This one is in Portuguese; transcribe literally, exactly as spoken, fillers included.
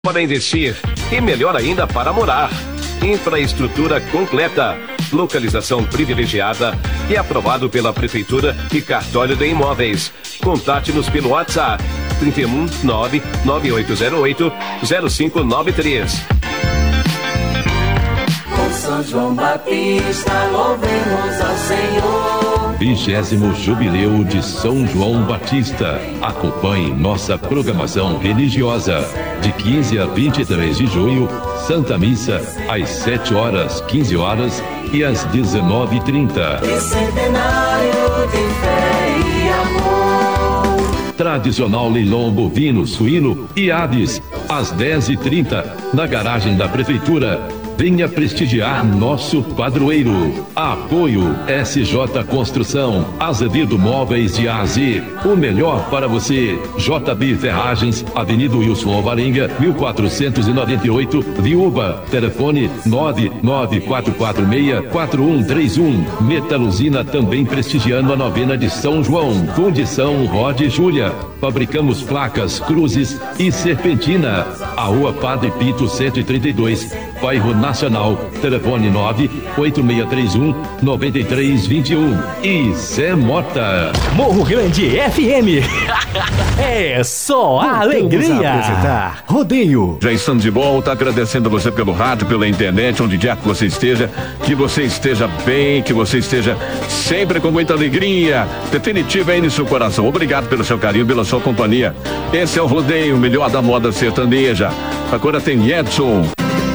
para investir e melhor ainda para morar. Infraestrutura completa, localização privilegiada e aprovado pela Prefeitura e Cartório de Imóveis. Contate-nos pelo WhatsApp trinta e um, nove nove oito zero oito, zero cinco nove três. Com São João Batista, louvemos ao Senhor. Vigésimo Jubileu de São João Batista. Acompanhe nossa programação religiosa. De quinze a vinte e três de junho, Santa Missa, às sete horas, quinze horas e às dezenove e trinta. E centenário de fé e amor. Tradicional leilão bovino, suíno e aves, às dez e trinta, na garagem da Prefeitura. Venha prestigiar nosso padroeiro. Apoio S J Construção, Azevedo Móveis de A a Z. O melhor para você. J B Ferragens, Avenida Wilson Alvarenga, mil quatrocentos e noventa e oito, Viúva. Telefone nove nove quatro quatro seis, quatro um três um. Metaluzina também prestigiando a novena de São João. Fundição Rod e Júlia. Fabricamos placas, cruzes e serpentina. A Rua Padre Pito cento e trinta e dois, Bairro Nacional. Telefone nove oito seis três um, nove três dois um. E Zé Mota. Morro Grande F M. É só a alegria. Apresentar Rodeio. Já estamos de volta, agradecendo a você pelo rádio, pela internet, onde quer que você esteja, que você esteja bem, que você esteja sempre com muita alegria definitiva aí no seu coração. Obrigado pelo seu carinho, pela sua companhia. Esse é o Rodeio, o melhor da moda sertaneja. Agora tem Edson.